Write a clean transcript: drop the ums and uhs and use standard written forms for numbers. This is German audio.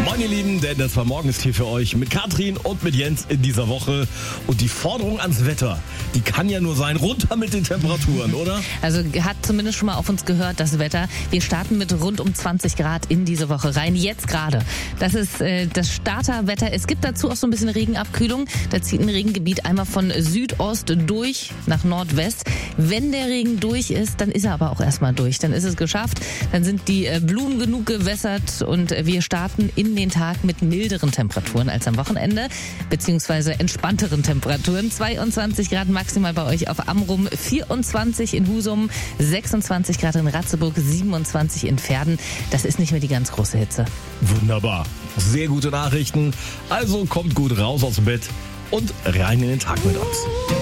Moin ihr Lieben, denn das war morgen ist hier für euch mit Katrin und mit Jens in dieser Woche. Und die Forderung ans Wetter, die kann ja nur sein, runter mit den Temperaturen, oder? Also hat zumindest schon mal auf uns gehört, das Wetter. Wir starten mit rund um 20 Grad in diese Woche rein, jetzt gerade. Das ist das Starterwetter. Es gibt dazu auch so ein bisschen Regenabkühlung. Da zieht ein Regengebiet einmal von Südost durch nach Nordwest. Wenn der Regen durch ist, dann ist er aber auch erstmal durch. Dann ist es geschafft. Dann sind die Blumen genug gewässert und wir starten in den Tag mit milderen Temperaturen als am Wochenende, beziehungsweise entspannteren Temperaturen. 22 Grad maximal bei euch auf Amrum, 24 in Husum, 26 Grad in Ratzeburg, 27 in Verden. Das ist nicht mehr die ganz große Hitze. Wunderbar. Sehr gute Nachrichten. Also kommt gut raus aus dem Bett und rein in den Tag mit uns.